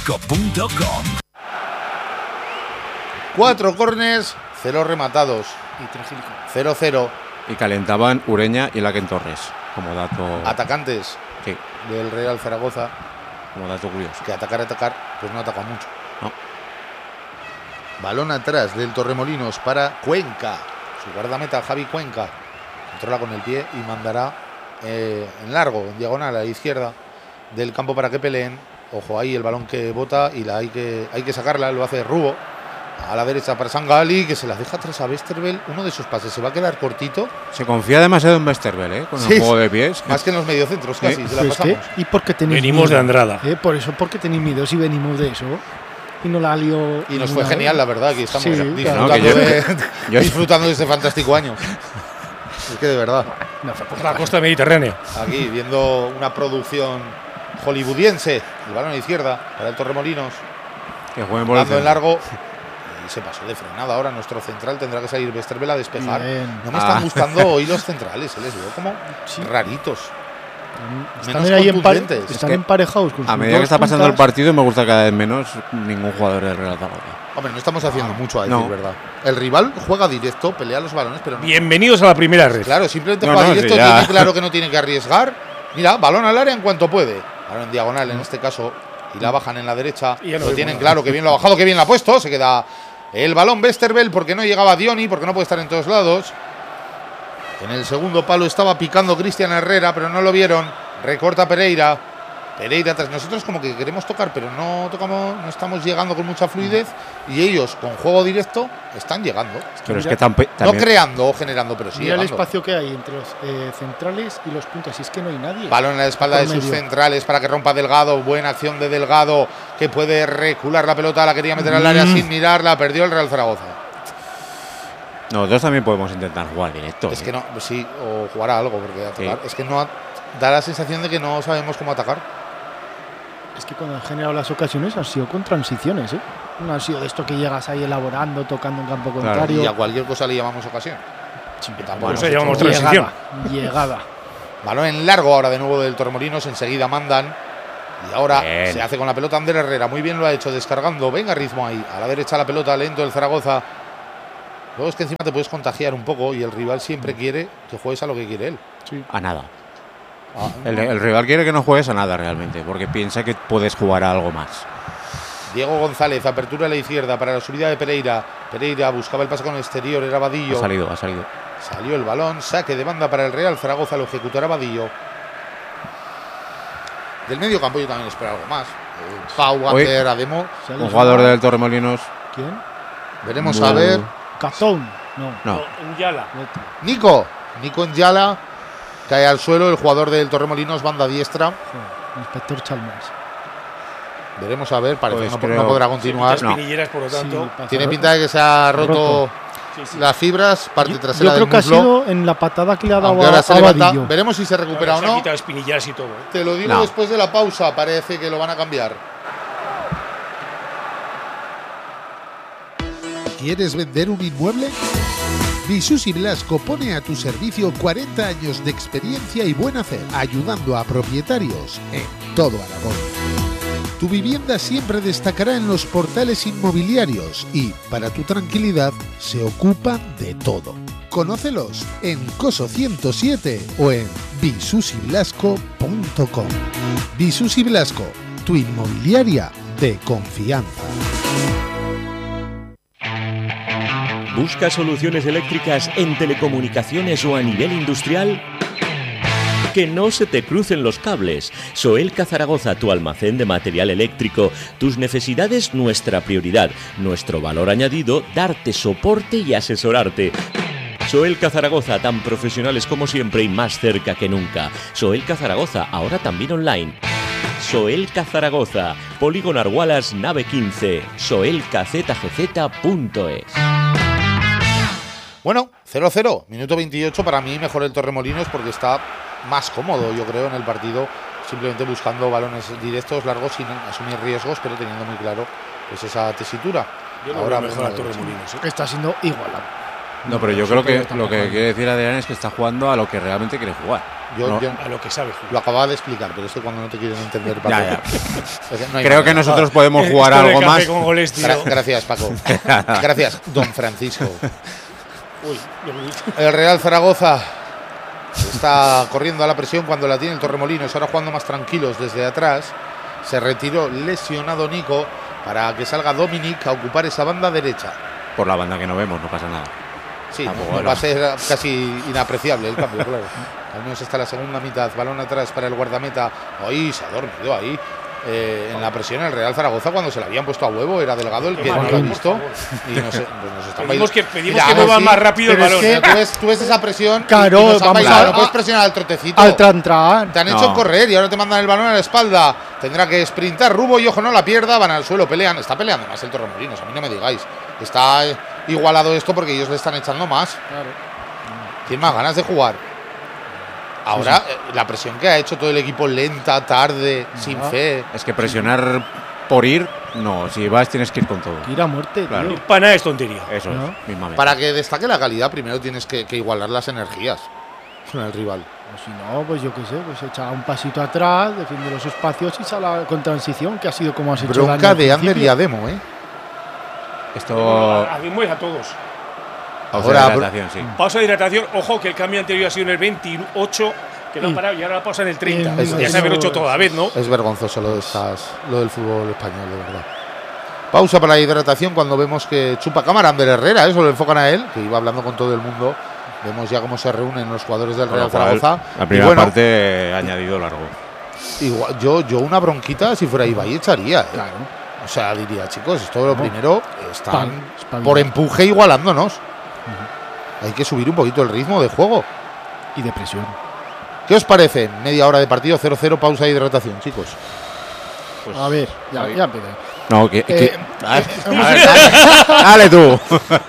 Blasco.com. 4 córners, 0 rematados. Y Tregilco. 0-0. Y calentaban Ureña y Laken Torres, como dato. Atacantes Sí, del Real Zaragoza, como dato curioso. que atacar, pues no ataca mucho. No. Balón atrás del Torremolinos para Cuenca. Su guardameta, Javi Cuenca. Controla con el pie y mandará en largo, en diagonal, a la izquierda del campo para que peleen. Ojo ahí el balón que bota y hay que sacarla, lo hace Rubo. A la derecha para Sangali, que se la deja atrás a Westerveld. Uno de sus pases se va a quedar cortito. Se confía demasiado en Westerveld, con Sí, el juego de pies. Más que en los mediocentros casi, se la Pues pasamos. ¿y por qué tenéis Venimos miedo? de Andrada. Por eso, ¿por qué tenéis miedo si venimos de eso? Y no la lió. Y nos fue genial, la verdad, que estamos Sí, disfrutando, claro. disfrutando de este fantástico año. Es que de verdad, No, fue Por la costa mediterránea. aquí viendo una producción hollywoodiense. El balón a la izquierda para el Torremolinos, Que jueguen por el dando en centro. largo. Y se pasó de frenada. Ahora nuestro central tendrá que salir Westerveld a despejar. Bien. No me están gustando hoy los centrales, les veo como Sí. raritos. Están menos ahí contundentes. están que emparejados con A sus medida que dos está pasando el puntas. partido, me gusta cada vez menos ningún jugador del Real Zaragoza. Hombre, no estamos haciendo mucho, a decir No. verdad. El rival juega directo, pelea los balones, pero no. Bienvenidos a la primera red. Claro, simplemente No, juega no, directo, sí, ya. tiene claro que no tiene que arriesgar. Mira, balón al área en cuanto puede. Balón en diagonal en este caso. Y la bajan en la derecha. Y ya no Lo vemos tienen nada. claro, que bien lo ha bajado, que bien lo ha puesto. Se queda el balón Westerveld porque no llegaba Dioni, porque no puede estar en todos lados. En el segundo palo estaba picando Cristian Herrera, pero no lo vieron. Recorta Pereira. Pereira tras nosotros como que queremos tocar, pero no tocamos, no estamos llegando con mucha fluidez. Y ellos con juego directo están llegando. Pero es mira, que No también. creando o generando, pero sí Mira el llegando. espacio que hay entre los centrales y los puntas. Y es que no hay nadie. Balón en la espalda de Por sus medio. centrales para que rompa Delgado. Buena acción de Delgado, que puede recular la pelota. La quería meter al área sin mirarla. Perdió el Real Zaragoza. Nosotros también podemos intentar jugar directo. Es que no, sí, o jugar a algo, porque atacar. Es que no da la sensación de que no sabemos cómo atacar. Es que cuando han generado las ocasiones han sido con transiciones, ¿eh? No han sido de esto que llegas ahí elaborando, tocando en campo Claro, contrario. Y a cualquier cosa le llamamos ocasión. Sí, Que tampoco Por hemos eso hecho- llamamos transición. Llegada. Balón en largo ahora de nuevo del Torremolinos. Enseguida mandan. Y ahora Bien. se hace con la pelota Ander Herrera. Muy bien lo ha hecho, descargando. Venga, ritmo ahí. A la derecha la pelota, lento el Zaragoza. Luego es que encima te puedes contagiar un poco y el rival siempre quiere que juegues a lo que quiere él. A nada. Ah, El rival quiere que no juegues a nada realmente, porque piensa que puedes jugar a algo más. Diego González, apertura a la izquierda para la subida de Pereira. Pereira buscaba el pase con el exterior, era Vadillo. Ha salido. Salió el balón, saque de banda para el Real Zaragoza, lo ejecutará Vadillo. Del medio campo yo también espero algo más. Pau, Hoy- Ander, Ademo. Un jugador del Torremolinos. ¿Quién? Veremos No. a ver. Cazón. No. No. Yala. Otro. Nico Njala cae al suelo, el jugador del Torremolinos, banda diestra. Joder, Inspector Chalmers. Veremos a ver, parece Pues que no creo- podrá continuar. No. Espinilleras, por lo tanto. Sí, pasa. Tiene pinta de que se ha roto Sí, sí. las fibras, parte Yo trasera del creo que ha muslo. sido en la patada que le ha dado Aunque a, ahora se a levanta. Vadillo. Veremos si se recupera o Ahora se no. han quitado espinilleras y todo. Te lo digo No. después de la pausa, parece que lo van a cambiar. ¿Quieres vender un inmueble? Bisusi Blasco pone a tu servicio 40 años de experiencia y buen hacer, ayudando a propietarios en todo Aragón. Tu vivienda siempre destacará en los portales inmobiliarios y, para tu tranquilidad, se ocupan de todo. Conócelos en Coso 107 o en bisusiblasco.com. Bisusi Blasco, tu inmobiliaria de confianza. ¿Buscas soluciones eléctricas en telecomunicaciones o a nivel industrial? Que no se te crucen los cables. Soelca Zaragoza, tu almacén de material eléctrico. Tus necesidades, nuestra prioridad. Nuestro valor añadido, darte soporte y asesorarte. Soelca Zaragoza, tan profesionales como siempre y más cerca que nunca. Soelca Zaragoza, ahora también online. Soelca Zaragoza, Polígono Argualas, nave 15, soelcazgz.es. Bueno, 0-0, minuto 28. Para mí mejor el Torremolinos porque está más cómodo, yo creo, en el partido. Simplemente buscando balones directos, largos, sin asumir riesgos, pero teniendo muy claro pues esa tesitura. Yo lo Ahora veo mejor a bueno, Torremolinos. Está siendo igualado. No, pero yo Sí, creo pero que está lo que bajando. quiere decir Adrián es que está jugando a lo que realmente quiere jugar. Yo A lo que sabe jugar. lo acababa de explicar, pero es que cuando no te quieren entender, Paco, Ya, ya. es que no hay Creo que manera. nosotros podemos jugar Esto de algo café más. con goles, tío. Gracias, Paco. Gracias, don Francisco. Uy, El Real Zaragoza está corriendo a la presión cuando la tiene el Torremolinos, ahora jugando más tranquilos desde atrás. Se retiró lesionado Nico para que salga Dominic a ocupar esa banda derecha. Por la banda que no vemos, no pasa nada. Sí, Tampoco no era. va a ser casi inapreciable el cambio, claro. Al menos está la segunda mitad, balón atrás para el guardameta. Hoy se ha dormido ahí. En la presión el Real Zaragoza cuando se le habían puesto a huevo era Delgado el que no lo ha visto y no sé, pues nos están Pedimos que Mira, mueva sí, más rápido el pero es balón. que- tú ves esa presión Claro, y nos han vamos bailado, a- no puedes presionar al trotecito. Al tran. Te han hecho No. correr y ahora te mandan el balón a la espalda. Tendrá que sprintar Rubo y ojo, no la pierda. Van al suelo, pelean. Está peleando más el Torremolinos, a mí no me digáis. Está igualado esto porque ellos le están echando más. Tienen más ganas de jugar. Ahora, la presión que ha hecho todo el equipo lenta, tarde, sin fe. Es que presionar por ir, no. Si vas, tienes que ir con todo. Ir a muerte, Claro. tío. Para nada es tontería. Eso No. es, mismamente. Para que destaque la calidad, primero tienes que igualar las energías con el rival. O si no, pues yo qué sé, pues echa un pasito atrás, defiende los espacios y sale con transición, que ha sido como has hecho el año Bronca al de Ander y principio. Ademo, ¿eh? Esto. A mí a todos. Pausa de Ahora, hidratación, sí. Pausa de hidratación. Ojo que el cambio anterior ha sido en el 28, que no han parado, y ahora la pausa en el 30. Es- Ya se haber hecho toda la vez, ¿no? Es vergonzoso lo del fútbol español, de verdad. Pausa para la hidratación cuando vemos que chupa cámara Ander Herrera, eso lo enfocan a él, que iba hablando con todo el mundo. Vemos ya cómo se reúnen los jugadores del Con Real lo cual, Zaragoza. la Y primera bueno, parte añadido largo. igual, yo una bronquita, si fuera Ibai, echaría. Claro. O sea, diría, chicos, esto lo primero están Espabila. por empuje igualándonos. Hay que subir un poquito el ritmo de juego. Y de presión. ¿Qué os parece? Media hora de partido, 0-0, pausa de hidratación, chicos. Pues, A ver, ya Javi. empecé. No, que. Eh, a ver, dale tú.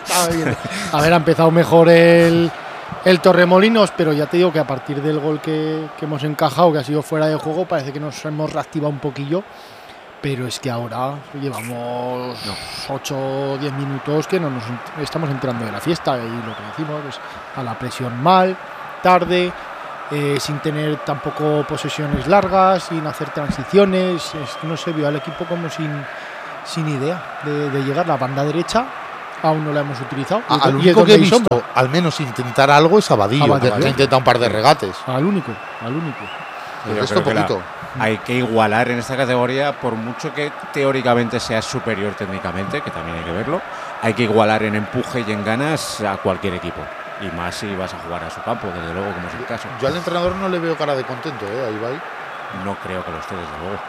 A ver, ha empezado mejor el Torremolinos, pero ya te digo que a partir del gol que hemos encajado, que ha sido fuera de juego, parece que nos hemos reactivado un poquillo. Pero es que ahora llevamos 8 o 10 minutos que no nos estamos entrando de la fiesta. Y lo que decimos es a la presión mal, tarde, sin tener tampoco posesiones largas, sin hacer transiciones. No se vio al equipo como sin idea de llegar. La banda derecha aún no la hemos utilizado. Al Y es único donde que he hay visto, sombra. al menos intentar algo, es Abadillo, Abadillo. que ha intentado un par de regates. Al único. El Yo resto creo que poquito. hay que igualar en esta categoría, por mucho que teóricamente sea superior técnicamente, que también hay que verlo, hay que igualar en empuje y en ganas a cualquier equipo. Y más si vas a jugar a su campo, desde luego, como es el caso. Yo al entrenador no le veo cara de contento, a Ibai. No creo que lo esté, desde luego.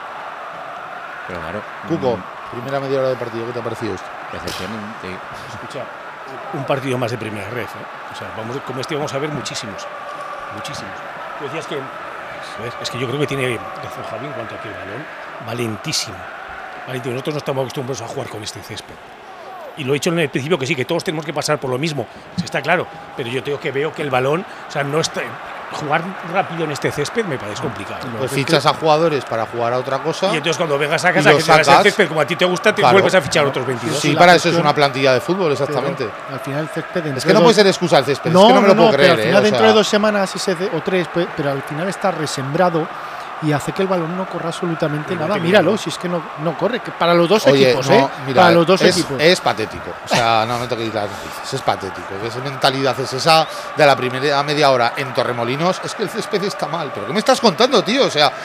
Pero claro. Cuco, primera media hora de partido, ¿qué te ha parecido esto? Decepcionante. Escucha, un partido más de primera red. O sea, como este vamos a ver muchísimos. Muchísimos. Tú decías que. Es que yo creo que tiene razón Javi en cuanto a que el balón va lentísimo. Nosotros no estamos acostumbrados a jugar con este césped. Y lo he dicho en el principio que sí, que todos tenemos que pasar por lo mismo. Sí, está claro. Pero yo tengo que veo que el balón, o sea, no está. Jugar rápido en este césped me parece complicado. Pues fichas a jugadores para jugar a otra cosa. Y entonces cuando vengas a Y casa, lo que tengas el sacas. césped como a ti te gusta, te Claro. vuelves a fichar otros 22. Sí, la para eso es cuestión- una plantilla de fútbol, exactamente. Pero al final el césped Es que no puede ser excusa el césped, es que no me lo puedo pero creer. al final o dentro sea, de 2 semanas o 3, pero al final está resembrado y hace que el balón no corra absolutamente Igual nada. que Míralo, Bilbao. si es que no corre, que para los dos Oye, equipos, no, mira, para los dos es, equipos. es patético. O sea, no te quites las narices, es patético. ¿Qué mentalidad es esa de la primera media hora en Torremolinos? Es que el césped está mal. ¿Pero qué me estás contando, tío? O sea,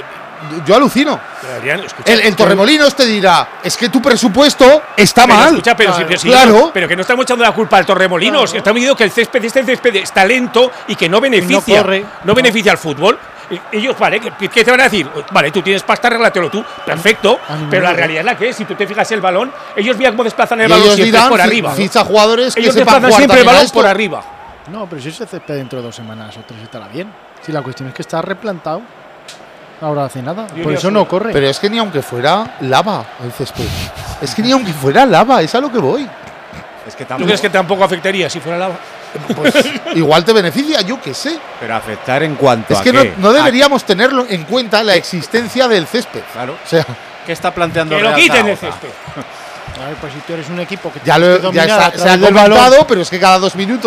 yo alucino. Pero, Adrián, escucha, El Torremolinos te dirá, es que tu presupuesto está pero, mal. escucha, pero, Claro. Claro. pero que no estamos echando la culpa al Torremolinos. Claro. Estamos diciendo que este césped está lento y que no beneficia. corre. No beneficia al fútbol. Ellos, vale, ¿qué te van a decir? Vale, tú tienes pasta, arréglatelo tú. Perfecto. A ningún Pero la nivel. realidad es la que es. Si tú te fijas el balón, ellos miran cómo desplazan el Y balón ellos siempre dirán, por arriba. ficha jugadores que Ellos sepan desplazan jugar siempre el también a balón esto. por arriba. No, pero si ese césped dentro de 2 semanas o 3 estará bien. Si la cuestión es que está replantado, ahora hace nada. Yo Por ya eso sé. no corre. Pero es que ni aunque fuera lava el césped. Es que ni aunque fuera lava, es a lo que voy. Es que ¿Tú tampoco. crees que tampoco afectaría si fuera lava? Pues igual te beneficia, yo qué sé. Pero afectar en cuanto Es a que qué. no deberíamos tenerlo en cuenta la existencia del césped. Claro. O sea, ¿Qué está planteando Que lo Real quiten el Zaragoza? césped. A ver, pues si tú eres un equipo que ya, tienes que ya dominar a se ha través del balón, comentado, pero es que cada 2 minutos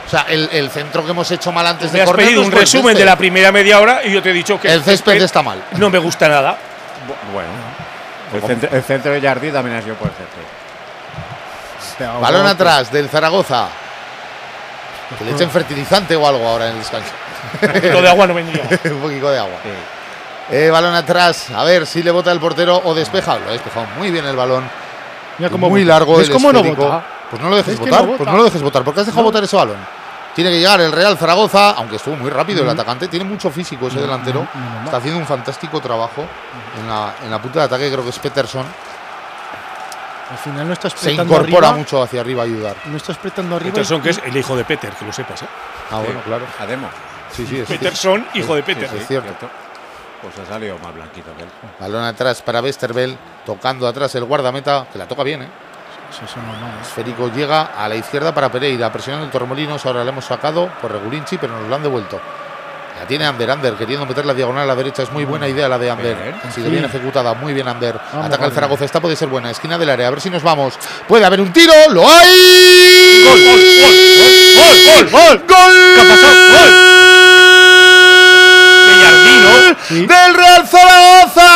O sea, el centro que hemos hecho mal antes Me de has correr. pedido un resumen de la primera media hora y yo te he dicho que El césped está mal. no me gusta nada. Bueno, el centro de Jardí también ha sido por el césped. Balón atrás del Zaragoza. Que le echen fertilizante o algo ahora en el descanso. Un poquito de agua no vendría. Un poquito de agua. Balón atrás, a ver si le bota el portero o despeja. Lo ha despejado muy bien el balón. Mira cómo Muy vota. largo. ¿Ves el cómo no esférico. vota? Pues no lo dejes ¿Ves que votar. no Pues vota? no lo dejes votar. ¿Por qué has dejado votar ese balón? Tiene que llegar el Real Zaragoza, aunque estuvo muy rápido el atacante. Tiene mucho físico ese delantero. Está haciendo un fantástico trabajo en la punta de ataque. Creo que es Peterson. Al final no estás Se apretando incorpora arriba. mucho hacia arriba a ayudar. No estás apretando arriba. Peterson, que es el hijo de Peter, que lo sepas, ¿eh? Ah, bueno, claro. Ademo. Sí, sí, es Peterson, hijo de Peter. es cierto. Pues ha salido más blanquito que él. Balón atrás para Westerveld, tocando atrás el guardameta, que la toca bien, ¿eh? Eso es normal. Esférico llega a la izquierda para Pereira, presionando el Torremolinos. Ahora le hemos sacado por Regulinchi, pero nos lo han devuelto. La tiene Ander, queriendo meter la diagonal a la derecha. Es muy buena idea la de Ander. Ha sido bien ejecutada, muy bien Ander. Ataca el Zaragoza, esta puede ser buena. Esquina del área, a ver si nos vamos. Puede haber un tiro, ¡lo hay! ¡Gol! ¿Qué ha pasado? ¡Gol! De Jardino. Sí. ¡Del Real Zaragoza!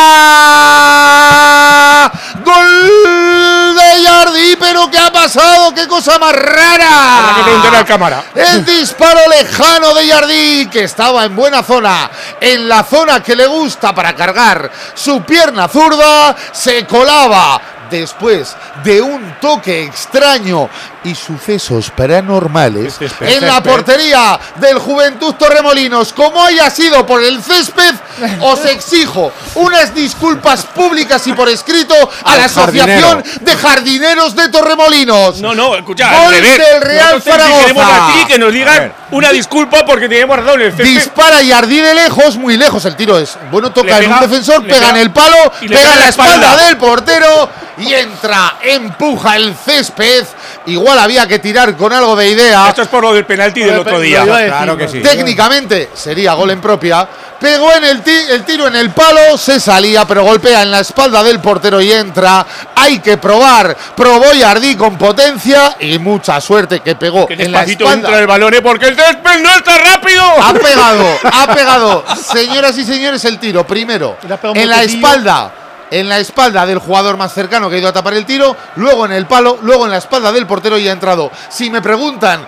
¡Gol de Jardí! ¿Pero qué ha pasado? ¡Qué cosa más rara! Habrá que preguntarle al cámara. El disparo lejano de Jardí, que estaba en buena zona, en la zona que le gusta para cargar su pierna zurda, se colaba después de un toque extraño y sucesos paranormales en la portería del Juventud Torremolinos. Como haya sido por el césped, os exijo unas disculpas públicas y por escrito a la Asociación de Jardineros de Torremolinos. No, escucha, Gol al revés. del Real Nosotros queremos Zaragoza. a ti que nos digan una disculpa porque tenemos razón. El césped Dispara Jardí de lejos, muy lejos. El tiro es bueno, toca Le en un pega- defensor, le pega pega- en el palo, y le pega en la espalda espalda. del portero y entra, empuja el césped. Igual había que tirar con algo de idea. Esto es por lo del penalti del otro día. Claro que sí. Técnicamente sería gol en propia. Pegó en el tiro en el palo, se salía, pero golpea en la espalda del portero y entra. Hay que probar. Probó Jardí con potencia y mucha suerte que pegó Que en la despacito espalda. entra el balón, porque el césped no está rápido. Ha pegado, señoras y señores, el tiro. Primero, Le ha pegado un en la botecillo. espalda del jugador más cercano que ha ido a tapar el tiro, luego en el palo, luego en la espalda del portero y ha entrado. Si me preguntan